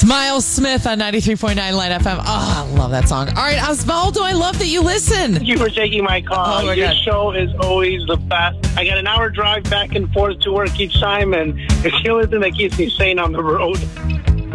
Miles Smith on 93.9 Light FM. Oh, I love that song. All right, Osvaldo, I love that you listen. Thank you for taking my call. Oh, my Your God. show is always the best. I got an hour drive back and forth to work each time, and it's the only thing that keeps me sane on the road.